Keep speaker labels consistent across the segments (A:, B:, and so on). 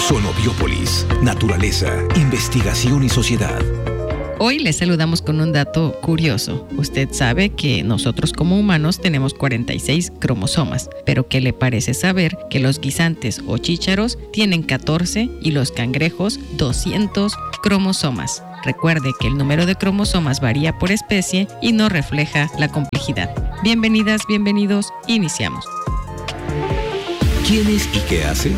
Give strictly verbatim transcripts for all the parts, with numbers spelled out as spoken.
A: Sonobiópolis, naturaleza, investigación y sociedad.
B: Hoy les saludamos con un dato curioso. Usted sabe que nosotros como humanos tenemos cuarenta y seis cromosomas, pero ¿qué le parece saber que los guisantes o chícharos tienen catorce y los cangrejos doscientos cromosomas? Recuerde que el número de cromosomas varía por especie y no refleja la complejidad. Bienvenidas, bienvenidos, iniciamos.
A: ¿Quién es y qué hace?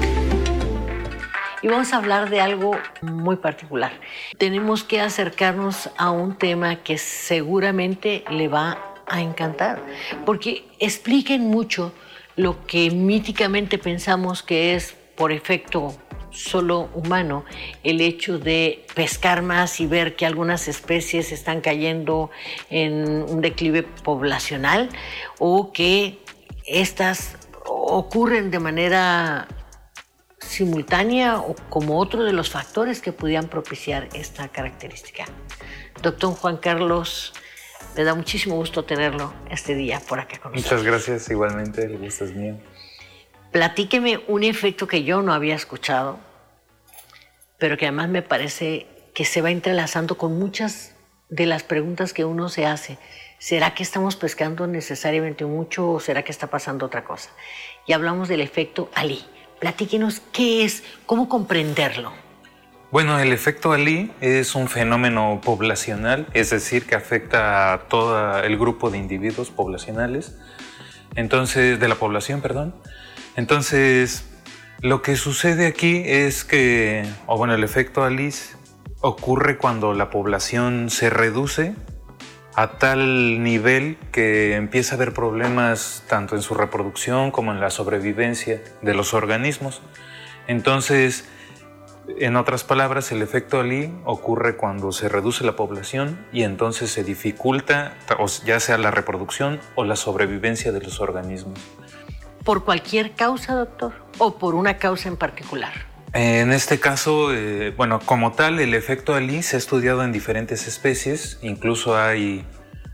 C: Y vamos a hablar de algo muy particular. Tenemos que acercarnos a un tema que seguramente le va a encantar, porque expliquen mucho lo que míticamente pensamos que es por efecto solo humano, el hecho de pescar más y ver que algunas especies están cayendo en un declive poblacional o que estas ocurren de manera simultánea o como otro de los factores que pudieran propiciar esta característica. Doctor Juan Carlos, me da muchísimo gusto tenerlo este día por acá con nosotros.
D: Muchas gracias, igualmente, el gusto es mío.
C: Platíqueme un efecto que yo no había escuchado, pero que además me parece que se va entrelazando con muchas de las preguntas que uno se hace. ¿Será que estamos pescando necesariamente mucho o será que está pasando otra cosa? Y hablamos del efecto Ali. Platíquenos qué es, cómo comprenderlo.
D: Bueno, el efecto Ali es un fenómeno poblacional, es decir, que afecta a todo el grupo de individuos poblacionales, entonces, de la población, perdón. Entonces, lo que sucede aquí es que, o bueno, el efecto Ali ocurre cuando la población se reduce a tal nivel que empieza a haber problemas tanto en su reproducción como en la sobrevivencia de los organismos. Entonces, en otras palabras, el efecto Ali ocurre cuando se reduce la población y entonces se dificulta ya sea la reproducción o la sobrevivencia de los organismos.
C: ¿Por cualquier causa, doctor? ¿O por una causa en particular?
D: En este caso, eh, bueno, como tal, el efecto Ali se ha estudiado en diferentes especies, incluso hay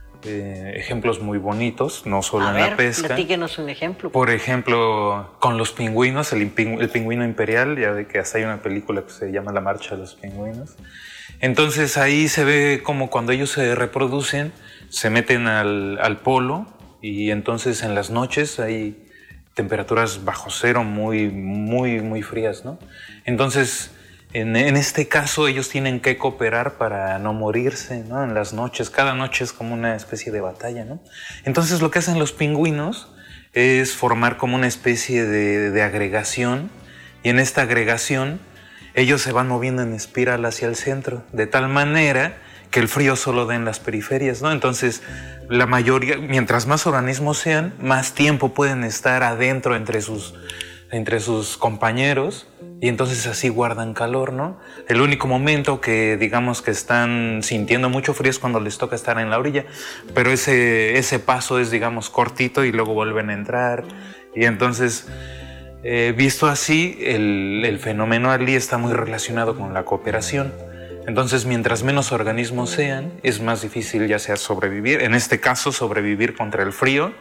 D: eh, ejemplos muy bonitos, no solo
C: A
D: en
C: ver,
D: la pesca.
C: platíquenos un ejemplo.
D: Por ejemplo, con los pingüinos, el, el pingüino imperial, ya de que hasta hay una película que se llama La Marcha de los Pingüinos. Entonces ahí se ve como cuando ellos se reproducen, se meten al, al polo y entonces en las noches hay temperaturas bajo cero muy, muy, muy frías, ¿no? Entonces, en, en este caso, ellos tienen que cooperar para no morirse, ¿no? En las noches, cada noche es como una especie de batalla, ¿no? Entonces, lo que hacen los pingüinos es formar como una especie de, de agregación, y en esta agregación, ellos se van moviendo en espiral hacia el centro, de tal manera que el frío solo da en las periferias, ¿no? Entonces, la mayoría, mientras más organismos sean, más tiempo pueden estar adentro entre sus, entre sus compañeros y entonces así guardan calor, ¿no? El único momento que digamos que están sintiendo mucho frío es cuando les toca estar en la orilla, pero ese, ese paso es, digamos, cortito y luego vuelven a entrar y entonces, eh, visto así, el, el fenómeno Ali está muy relacionado con la cooperación. Entonces, mientras menos organismos sean, es más difícil ya sea sobrevivir, en este caso sobrevivir contra el frío,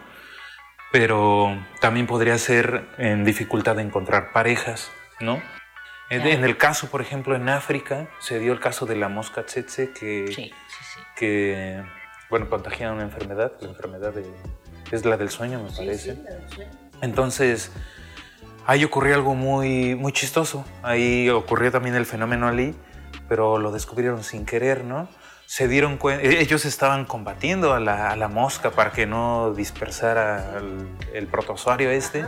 D: pero también podría ser en dificultad de encontrar parejas, ¿no? Claro. En el caso, por ejemplo, en África, se dio el caso de la mosca tsetse que, sí, sí, sí. que bueno, contagia una enfermedad, la enfermedad de, es la del sueño, me parece. Sí, sí, la del sueño. Entonces, ahí ocurrió algo muy, muy chistoso, ahí ocurrió también el fenómeno Ali, pero lo descubrieron sin querer, ¿no? Se dieron cuenta, ellos estaban combatiendo a la, a la mosca para que no dispersara el, el protozoario este.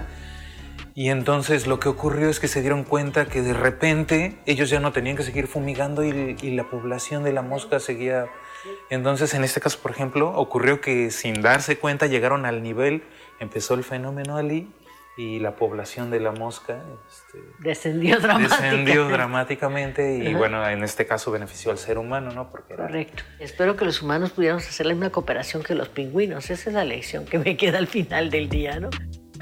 D: Y entonces lo que ocurrió es que se dieron cuenta que de repente ellos ya no tenían que seguir fumigando y, y la población de la mosca seguía. Entonces, en este caso, por ejemplo, ocurrió que sin darse cuenta llegaron al nivel, empezó el fenómeno Ali, y la población de la mosca este,
C: descendió dramáticamente.
D: Descendió dramáticamente y,
C: uh-huh. bueno,
D: en este caso benefició al ser humano, ¿no? Porque era...
C: Correcto. Espero que los humanos pudiéramos hacer la misma cooperación que los pingüinos. Esa es la lección que me queda al final del día, ¿no?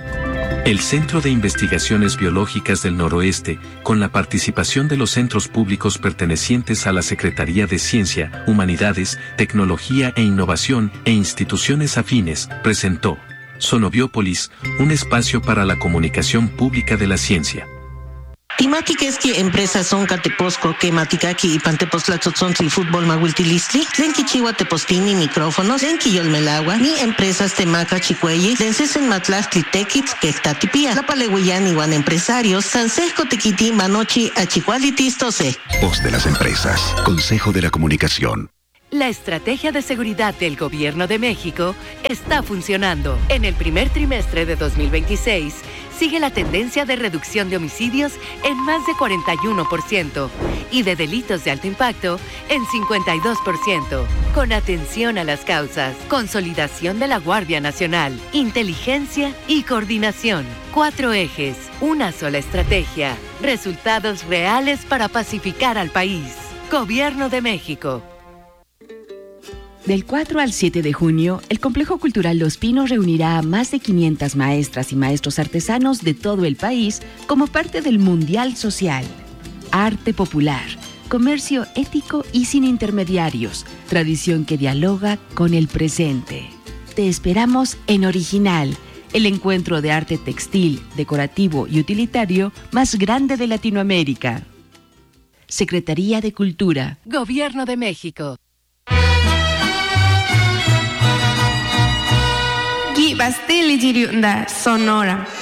A: El Centro de Investigaciones Biológicas del Noroeste, con la participación de los centros públicos pertenecientes a la Secretaría de Ciencia, Humanidades, Tecnología e Innovación e instituciones afines, presentó Sonobiópolis, un espacio para la comunicación pública de la ciencia.
E: Timatic es que empresas son cateposco que maticaki y pantepos la tzotzontzil fútbol mahuiltilistli, lenki chiwa tepostini micrófonos, lenki yolmelagua, ni empresas temaca chicueyi, lensesen matlastli tequits que tatipia, la palehuillani wan empresarios, sansesco tequiti manochi achicualitistose.
F: Voz de las empresas, Consejo de la Comunicación.
G: La estrategia de seguridad del Gobierno de México está funcionando. En el primer trimestre de dos mil veintiséis, sigue la tendencia de reducción de homicidios en más de cuarenta y uno por ciento y de delitos de alto impacto en cincuenta y dos por ciento. Con atención a las causas, consolidación de la Guardia Nacional, inteligencia y coordinación. Cuatro ejes, una sola estrategia, resultados reales para pacificar al país. Gobierno de México.
H: Del cuatro al siete de junio, el Complejo Cultural Los Pinos reunirá a más de quinientas maestras y maestros artesanos de todo el país como parte del Mundial Social. Arte popular, comercio ético y sin intermediarios, tradición que dialoga con el presente. Te esperamos en Original, el encuentro de arte textil, decorativo y utilitario más grande de Latinoamérica. Secretaría de Cultura.
G: Gobierno de México.
I: Bastili Sonora.